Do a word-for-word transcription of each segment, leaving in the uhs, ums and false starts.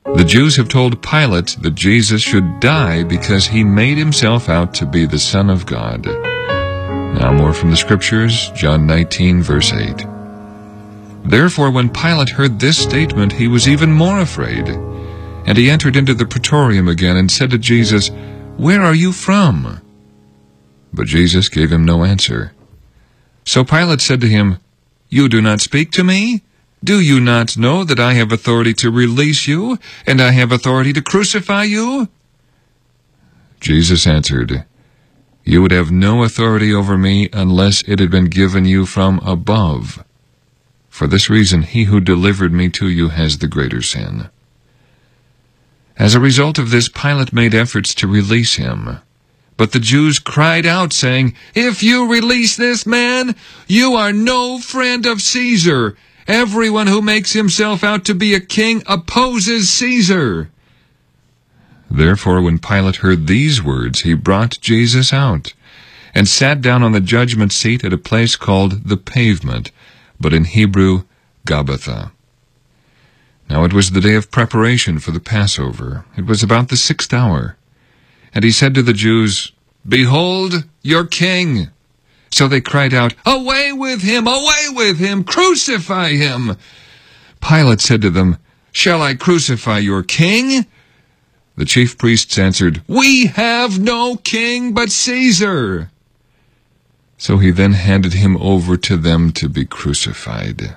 The Jews have told Pilate that Jesus should die because he made himself out to be the Son of God. Now more from the Scriptures, John nineteen, verse eight. Therefore, when Pilate heard this statement, he was even more afraid. And he entered into the praetorium again and said to Jesus, "Where are you from?" But Jesus gave him no answer. So Pilate said to him, "You do not speak to me? Do you not know that I have authority to release you, and I have authority to crucify you?" Jesus answered, "You would have no authority over me unless it had been given you from above. For this reason, he who delivered me to you has the greater sin." As a result of this, Pilate made efforts to release him. But the Jews cried out, saying, "If you release this man, you are no friend of Caesar. Everyone who makes himself out to be a king opposes Caesar." Therefore, when Pilate heard these words, he brought Jesus out, and sat down on the judgment seat at a place called the Pavement, but in Hebrew, Gabbatha. Now it was the day of preparation for the Passover. It was about the sixth hour. And he said to the Jews, "Behold your king!" So they cried out, "Away with him! Away with him! Crucify him!" Pilate said to them, "Shall I crucify your king?" The chief priests answered, "We have no king but Caesar." So he then handed him over to them to be crucified.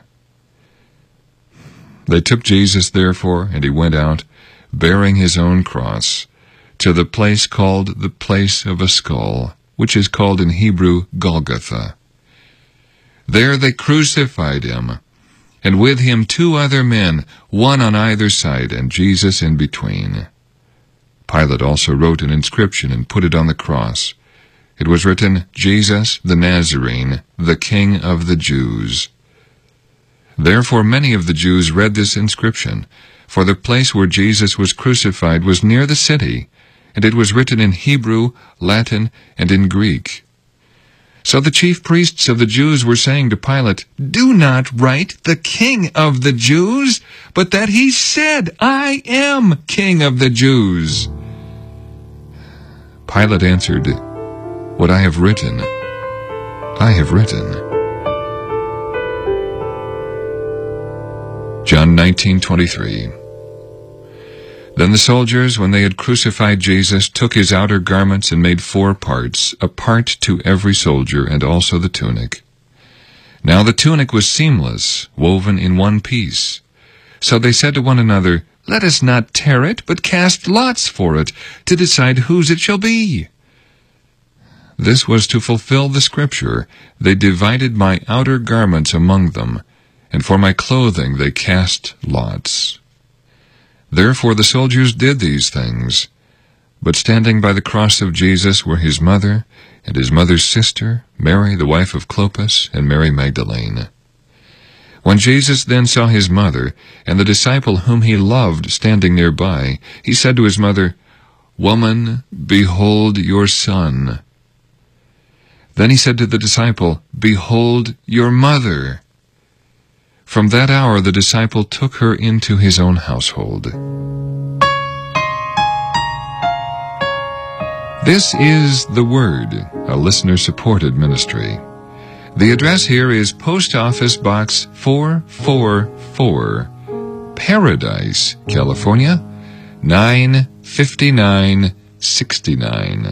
They took Jesus, therefore, and he went out, bearing his own cross, to the place called the Place of a Skull, which is called in Hebrew Golgotha. There they crucified him, and with him two other men, one on either side, and Jesus in between. Pilate also wrote an inscription and put it on the cross. It was written, "Jesus the Nazarene, the King of the Jews." Therefore many of the Jews read this inscription, for the place where Jesus was crucified was near the city, and it was written in Hebrew, Latin, and in Greek. So the chief priests of the Jews were saying to Pilate, "Do not write the King of the Jews, but that he said, 'I am King of the Jews.'" Pilate answered, "What I have written, I have written." John nineteen twenty-three. Then the soldiers, when they had crucified Jesus, took his outer garments and made four parts, a part to every soldier, and also the tunic. Now the tunic was seamless, woven in one piece. So they said to one another, "Let us not tear it, but cast lots for it, to decide whose it shall be." This was to fulfill the scripture, "They divided my outer garments among them, and for my clothing they cast lots." Therefore the soldiers did these things. But standing by the cross of Jesus were his mother, and his mother's sister, Mary the wife of Clopas, and Mary Magdalene. When Jesus then saw his mother, and the disciple whom he loved standing nearby, he said to his mother, "Woman, behold your son." Then he said to the disciple, "Behold your mother." From that hour the disciple took her into his own household. This is The Word, a listener-supported ministry. The address here is Post Office Box four four four, Paradise, California, nine fifty-nine sixty-nine.